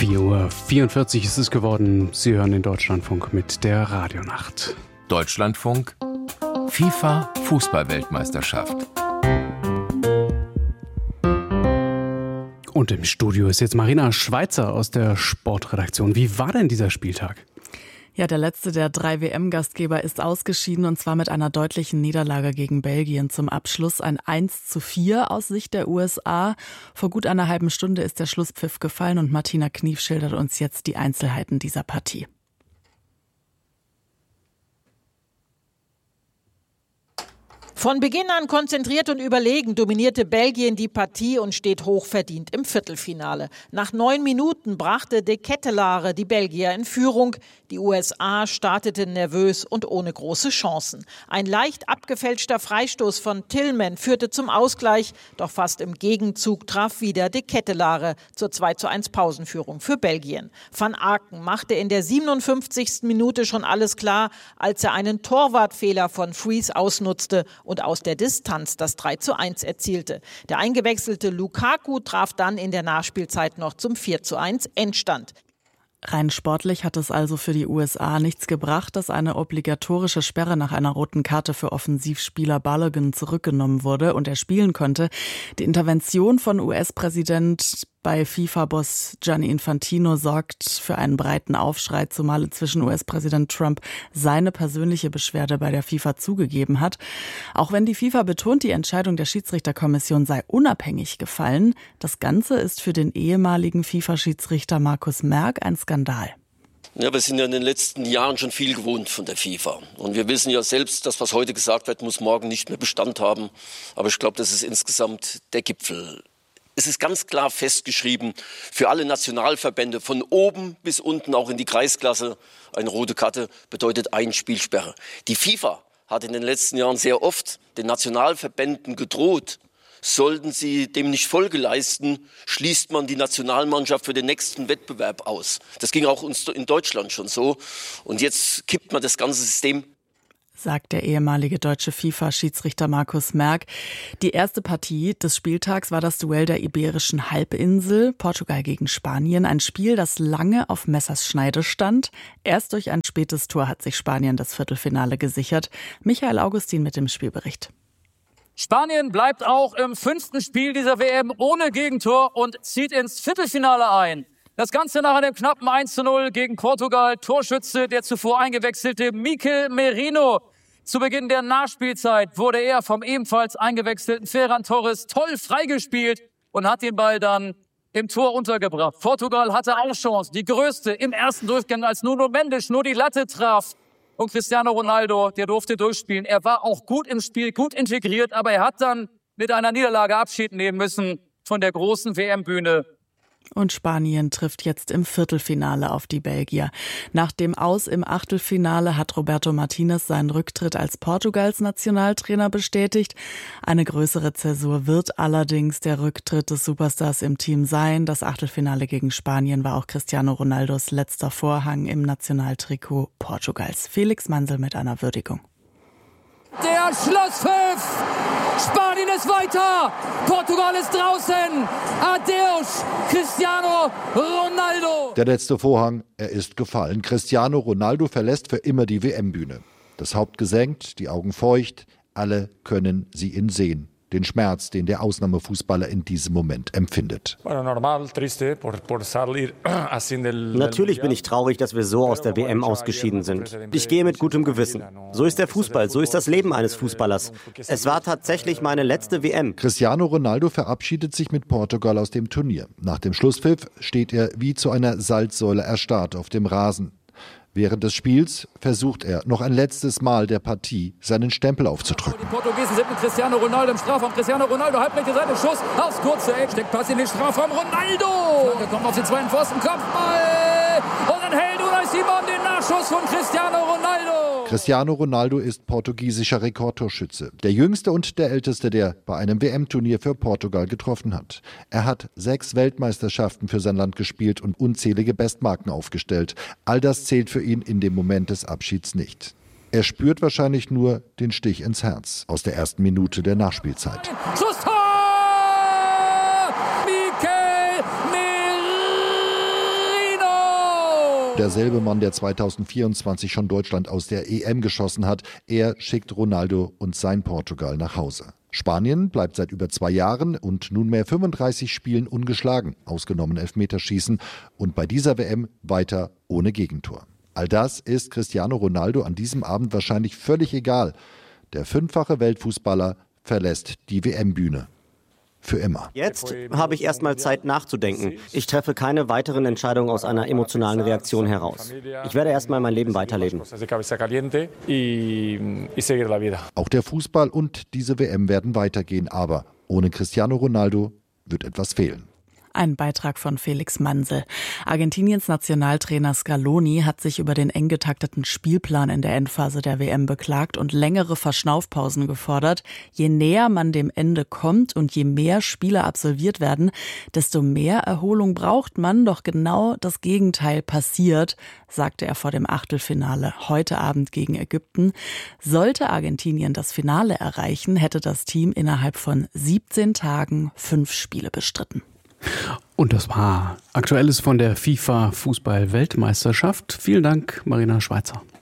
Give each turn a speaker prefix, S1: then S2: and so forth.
S1: 4:44 Uhr ist es geworden. Sie hören den Deutschlandfunk mit der Radionacht.
S2: Deutschlandfunk, FIFA Fußball-Weltmeisterschaft.
S1: Und im Studio ist jetzt Marina Schweizer aus der Sportredaktion. Wie war denn dieser Spieltag?
S3: Ja, der letzte der 3 WM-Gastgeber ist ausgeschieden, und zwar mit einer deutlichen Niederlage gegen Belgien zum Abschluss. Ein 1:4 aus Sicht der USA. Vor gut einer halben Stunde ist der Schlusspfiff gefallen und Martina Knief schildert uns jetzt die Einzelheiten dieser Partie.
S4: Von Beginn an konzentriert und überlegen dominierte Belgien die Partie und steht hochverdient im Viertelfinale. Nach 9 Minuten brachte De Ketelaere die Belgier in Führung. Die USA starteten nervös und ohne große Chancen. Ein leicht abgefälschter Freistoß von Tillman führte zum Ausgleich, doch fast im Gegenzug traf wieder De Ketelaere zur 2:1 Pausenführung für Belgien. Van Aken machte in der 57. Minute schon alles klar, als er einen Torwartfehler von Fries ausnutzte und aus der Distanz das 3:1 erzielte. Der eingewechselte Lukaku traf dann in der Nachspielzeit noch zum 4:1 Endstand.
S3: Rein sportlich hat es also für die USA nichts gebracht, dass eine obligatorische Sperre nach einer roten Karte für Offensivspieler Balogun zurückgenommen wurde und er spielen konnte. Die Intervention von US-Präsident bei FIFA-Boss Gianni Infantino sorgt für einen breiten Aufschrei, zumal inzwischen US-Präsident Trump seine persönliche Beschwerde bei der FIFA zugegeben hat. Auch wenn die FIFA betont, die Entscheidung der Schiedsrichterkommission sei unabhängig gefallen, das Ganze ist für den ehemaligen FIFA-Schiedsrichter Markus Merck ein Skandal.
S5: Ja, wir sind ja in den letzten Jahren schon viel gewohnt von der FIFA. Und wir wissen ja selbst, dass was heute gesagt wird, muss morgen nicht mehr Bestand haben. Aber ich glaube, das ist insgesamt der Gipfel. Es ist ganz klar festgeschrieben, für alle Nationalverbände von oben bis unten, auch in die Kreisklasse, eine rote Karte bedeutet eine Spielsperre. Die FIFA hat in den letzten Jahren sehr oft den Nationalverbänden gedroht, sollten sie dem nicht Folge leisten, schließt man die Nationalmannschaft für den nächsten Wettbewerb aus. Das ging auch uns in Deutschland schon so. Und jetzt kippt man das ganze System,
S3: sagt der ehemalige deutsche FIFA-Schiedsrichter Markus Merck. Die erste Partie des Spieltags war das Duell der Iberischen Halbinsel, Portugal gegen Spanien. Ein Spiel, das lange auf Messerschneide stand. Erst durch ein spätes Tor hat sich Spanien das Viertelfinale gesichert. Michael Augustin mit dem Spielbericht.
S6: Spanien bleibt auch im 5. Spiel dieser WM ohne Gegentor und zieht ins Viertelfinale ein. Das Ganze nach einem knappen 1:0 gegen Portugal. Torschütze der zuvor eingewechselte Mikel Merino. Zu Beginn der Nachspielzeit wurde er vom ebenfalls eingewechselten Ferran Torres toll freigespielt und hat den Ball dann im Tor untergebracht. Portugal hatte auch Chance, die größte im ersten Durchgang, als Nuno Mendes nur die Latte traf. Und Cristiano Ronaldo, der durfte durchspielen. Er war auch gut im Spiel, gut integriert, aber er hat dann mit einer Niederlage Abschied nehmen müssen von der großen WM-Bühne.
S3: Und Spanien trifft jetzt im Viertelfinale auf die Belgier. Nach dem Aus im Achtelfinale hat Roberto Martinez seinen Rücktritt als Portugals Nationaltrainer bestätigt. Eine größere Zäsur wird allerdings der Rücktritt des Superstars im Team sein. Das Achtelfinale gegen Spanien war auch Cristiano Ronaldos letzter Vorhang im Nationaltrikot Portugals. Felix Mansel mit einer Würdigung.
S6: Der Schlusspfiff! Spanien ist weiter! Portugal ist draußen! Adeus, Cristiano Ronaldo!
S7: Der letzte Vorhang, er ist gefallen. Cristiano Ronaldo verlässt für immer die WM-Bühne. Das Haupt gesenkt, die Augen feucht, alle können sie ihn sehen. Den Schmerz, den der Ausnahmefußballer in diesem Moment empfindet.
S8: Natürlich bin ich traurig, dass wir so aus der WM ausgeschieden sind. Ich gehe mit gutem Gewissen. So ist der Fußball, so ist das Leben eines Fußballers. Es war tatsächlich meine letzte WM.
S7: Cristiano Ronaldo verabschiedet sich mit Portugal aus dem Turnier. Nach dem Schlusspfiff steht er wie zu einer Salzsäule erstarrt auf dem Rasen. Während des Spiels versucht er noch ein letztes Mal der Partie seinen Stempel aufzudrücken.
S6: Die Portugiesen sind mit Cristiano Ronaldo im Strafraum. Cristiano Ronaldo, halbrechte Seite, Schuss aufs kurze Eck, steckt Pass in den Strafraum. Ronaldo! Flanke kommt auf den zweiten Pfosten, Kopfball! Und dann hält Unai Simon den Nachschuss von Cristiano Ronaldo.
S7: Cristiano Ronaldo ist portugiesischer Rekordtorschütze. Der jüngste und der älteste, der bei einem WM-Turnier für Portugal getroffen hat. Er hat 6 Weltmeisterschaften für sein Land gespielt und unzählige Bestmarken aufgestellt. All das zählt für ihn in dem Moment des Abschieds nicht. Er spürt wahrscheinlich nur den Stich ins Herz aus der ersten Minute der Nachspielzeit.
S6: Schusstor! Mikel
S7: Derselbe Mann, der 2024 schon Deutschland aus der EM geschossen hat, er schickt Ronaldo und sein Portugal nach Hause. Spanien bleibt seit über 2 Jahren und nunmehr 35 Spielen ungeschlagen, ausgenommen Elfmeterschießen, und bei dieser WM weiter ohne Gegentor. All das ist Cristiano Ronaldo an diesem Abend wahrscheinlich völlig egal. Der 5-fache Weltfußballer verlässt die WM-Bühne. Für immer.
S8: Jetzt habe ich erstmal Zeit nachzudenken. Ich treffe keine weiteren Entscheidungen aus einer emotionalen Reaktion heraus. Ich werde erstmal mein Leben weiterleben.
S7: Auch der Fußball und diese WM werden weitergehen, aber ohne Cristiano Ronaldo wird etwas fehlen.
S3: Ein Beitrag von Felix Mansel. Argentiniens Nationaltrainer Scaloni hat sich über den eng getakteten Spielplan in der Endphase der WM beklagt und längere Verschnaufpausen gefordert. Je näher man dem Ende kommt und je mehr Spiele absolviert werden, desto mehr Erholung braucht man. Doch genau das Gegenteil passiert, sagte er vor dem Achtelfinale heute Abend gegen Ägypten. Sollte Argentinien das Finale erreichen, hätte das Team innerhalb von 17 Tagen 5 Spiele bestritten.
S1: Und das war Aktuelles von der FIFA-Fußball-Weltmeisterschaft. Vielen Dank, Marina Schweizer.